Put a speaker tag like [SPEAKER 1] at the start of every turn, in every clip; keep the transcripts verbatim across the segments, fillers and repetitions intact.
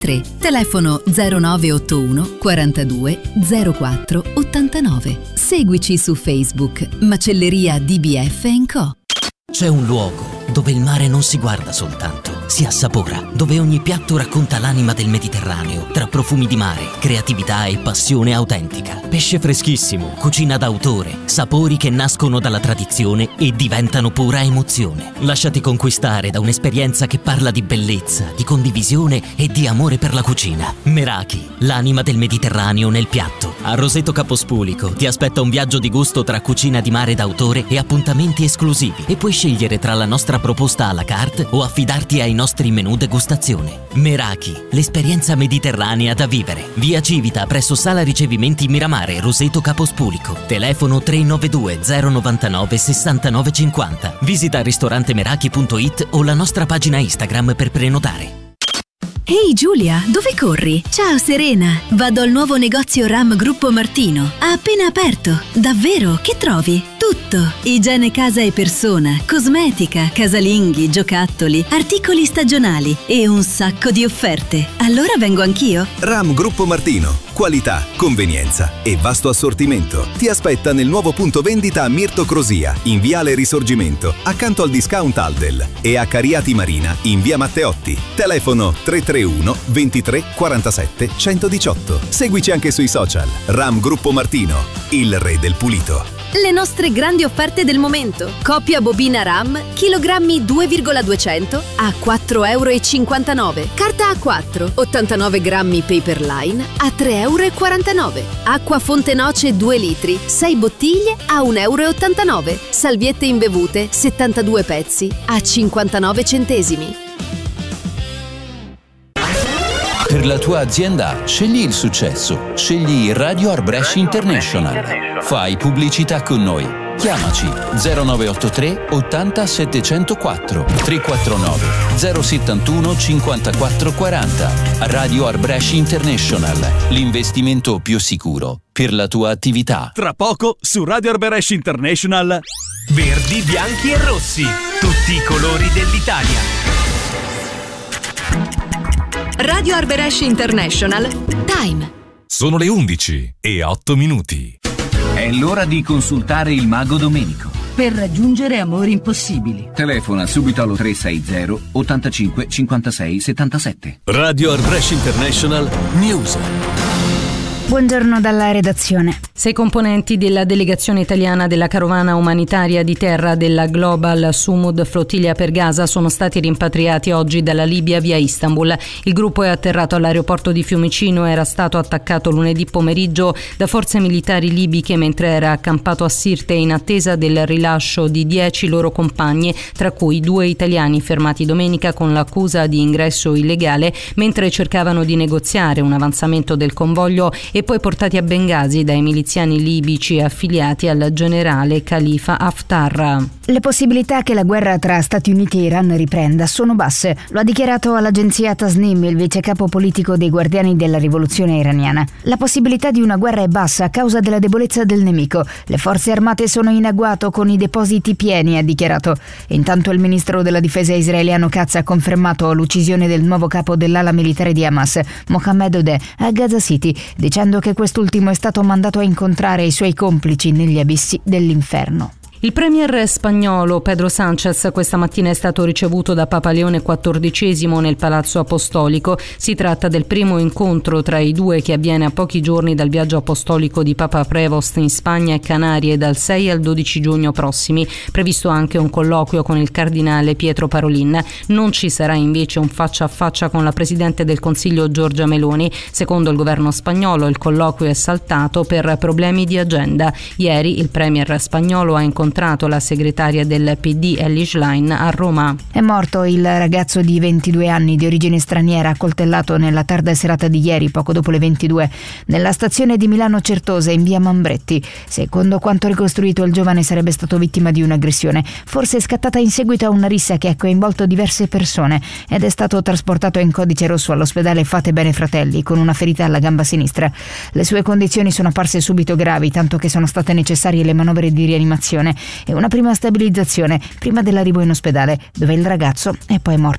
[SPEAKER 1] tre. Telefono zero nove otto uno quarantadue zero quattro ottantanove. Seguici su Facebook Macelleria D B F and Co.
[SPEAKER 2] C'è un luogo dove il mare non si guarda soltanto, si assapora, dove ogni piatto racconta l'anima del Mediterraneo, tra profumi di mare, creatività e passione autentica. Pesce freschissimo, cucina d'autore, sapori che nascono dalla tradizione e diventano pura emozione. Lasciati conquistare da un'esperienza che parla di bellezza, di condivisione e di amore per la cucina. Meraki, l'anima del Mediterraneo nel piatto. A Roseto Capospulico ti aspetta un viaggio di gusto tra cucina di mare d'autore e appuntamenti esclusivi, e puoi scegliere tra la nostra proposta à la carte o affidarti ai nostri menù degustazione. Meraki, l'esperienza mediterranea da vivere. Via Civita presso Sala Ricevimenti Miramare, Roseto Capospulico. Telefono tre nove due zero novantanove sessantanove cinquanta. Visita ristorante meraki punto it o la nostra pagina Instagram per prenotare.
[SPEAKER 1] Ehi Giulia, dove corri? Ciao Serena, vado al nuovo negozio Ram Gruppo Martino. Ha appena aperto. Davvero? Che trovi? Tutto. Igiene casa e persona, cosmetica, casalinghi, giocattoli, articoli stagionali e un sacco di offerte. Allora vengo anch'io?
[SPEAKER 3] Ram Gruppo Martino. Qualità, convenienza e vasto assortimento. Ti aspetta nel nuovo punto vendita a Mirto Crosia, in Viale Risorgimento, accanto al discount Aldel, e a Cariati Marina, in Via Matteotti. Telefono tre tre uno ventitré quarantasette centodiciotto. Seguici anche sui social. Ram Gruppo Martino, il re del pulito.
[SPEAKER 4] Le nostre grandi offerte del momento. Coppia bobina RAM, chilogrammi due virgola duecento a quattro euro e cinquantanove. Carta A quattro, ottantanove grammi Paperline a tre euro e quarantanove. Acqua fonte noce due litri, sei bottiglie a un euro e ottantanove. Salviette imbevute, settantadue pezzi a cinquantanove centesimi.
[SPEAKER 5] Per la tua azienda, scegli il successo. Scegli Radio Arbresh International. Fai pubblicità con noi. Chiamaci zero nove otto tre ottanta settecentoquattro tre quattro nove zero settantuno cinquantaquattro quaranta. Radio Arbresh International, l'investimento più sicuro per la tua attività.
[SPEAKER 6] Tra poco su Radio Arbresh International.
[SPEAKER 7] Verdi, bianchi e rossi, tutti i colori dell'Italia.
[SPEAKER 4] Radio Arbresh International Time.
[SPEAKER 8] Sono le undici e otto minuti.
[SPEAKER 9] È l'ora di consultare il mago Domenico.
[SPEAKER 10] Per raggiungere amori impossibili.
[SPEAKER 9] Telefona subito allo tre sei zero ottantacinque cinquantasei settantasette.
[SPEAKER 8] Radio Arbresh International News.
[SPEAKER 11] Buongiorno dalla redazione.
[SPEAKER 12] Sei componenti della delegazione italiana della carovana umanitaria di terra della Global Sumud Flottiglia per Gaza sono stati rimpatriati oggi dalla Libia via Istanbul. Il gruppo è atterrato all'aeroporto di Fiumicino e era stato attaccato lunedì pomeriggio da forze militari libiche mentre era accampato a Sirte in attesa del rilascio di dieci loro compagni, tra cui due italiani fermati domenica con l'accusa di ingresso illegale mentre cercavano di negoziare un avanzamento del convoglio e poi portati a Bengasi dai miliziani libici affiliati al generale Khalifa Haftar.
[SPEAKER 11] Le possibilità che la guerra tra Stati Uniti e Iran riprenda sono basse, lo ha dichiarato all'agenzia Tasnim il vice capo politico dei Guardiani della Rivoluzione iraniana. La possibilità di una guerra è bassa a causa della debolezza del nemico. Le forze armate sono in agguato con i depositi pieni, ha dichiarato. Intanto il ministro della difesa israeliano Katz ha confermato l'uccisione del nuovo capo dell'ala militare di Hamas, Mohammed Odeh, a Gaza City, dicendo che quest'ultimo è stato mandato a incontrare i suoi complici negli abissi dell'inferno.
[SPEAKER 12] Il premier spagnolo Pedro Sánchez questa mattina è stato ricevuto da Papa Leone quattordicesimo nel Palazzo Apostolico. Si tratta del primo incontro tra i due che avviene a pochi giorni dal viaggio apostolico di Papa Prevost in Spagna e Canarie dal sei al dodici giugno prossimi. Previsto anche un colloquio con il cardinale Pietro Parolin. Non ci sarà invece un faccia a faccia con la presidente del Consiglio Giorgia Meloni. Secondo il governo spagnolo il colloquio è saltato per problemi di agenda. Ieri il premier spagnolo ha incontrato la segretaria del P D Elly Schlein a Roma.
[SPEAKER 11] È morto il ragazzo di ventidue anni di origine straniera accoltellato nella tarda serata di ieri, poco dopo le ventidue, nella stazione di Milano Certosa in via Mambretti. Secondo quanto ricostruito il giovane sarebbe stato vittima di un'aggressione, forse scattata in seguito a una rissa che ha coinvolto diverse persone, ed è stato trasportato in codice rosso all'ospedale Fate Bene Fratelli con una ferita alla gamba sinistra. Le sue condizioni sono apparse subito gravi, tanto che sono state necessarie le manovre di rianimazione e una prima stabilizzazione prima dell'arrivo in ospedale, dove il ragazzo è poi morto.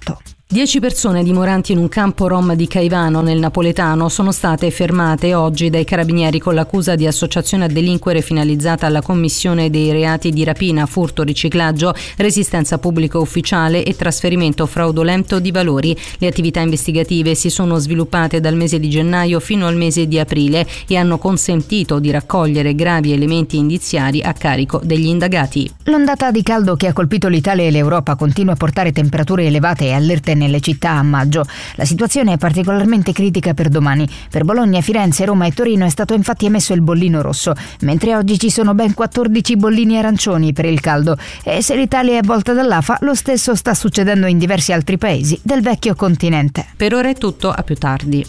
[SPEAKER 12] Dieci persone dimoranti in un campo rom di Caivano nel napoletano sono state fermate oggi dai carabinieri con l'accusa di associazione a delinquere finalizzata alla commissione dei reati di rapina, furto, riciclaggio, resistenza pubblica ufficiale e trasferimento fraudolento di valori. Le attività investigative si sono sviluppate dal mese di gennaio fino al mese di aprile e hanno consentito di raccogliere gravi elementi indiziari a carico degli indagati.
[SPEAKER 11] L'ondata di caldo che ha colpito l'Italia e l'Europa continua a portare temperature elevate e allerte nelle città a maggio. La situazione è particolarmente critica per domani. Per Bologna, Firenze, Roma e Torino è stato infatti emesso il bollino rosso, mentre oggi ci sono ben quattordici bollini arancioni per il caldo. E se l'Italia è avvolta dall'A F A, lo stesso sta succedendo in diversi altri paesi del vecchio continente.
[SPEAKER 12] Per ora è tutto, a più tardi.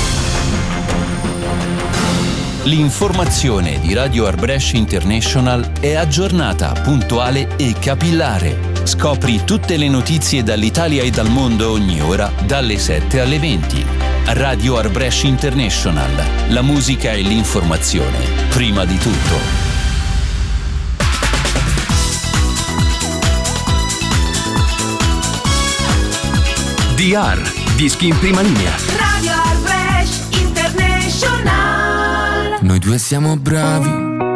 [SPEAKER 5] L'informazione di Radio Arbresh International è aggiornata, puntuale e capillare. Scopri tutte le notizie dall'Italia e dal mondo ogni ora, dalle sette alle venti. Radio Arbresh International. La musica e l'informazione, prima di tutto.
[SPEAKER 8] D R, dischi in prima linea.
[SPEAKER 13] Radio Arbresh International.
[SPEAKER 14] Noi due siamo bravi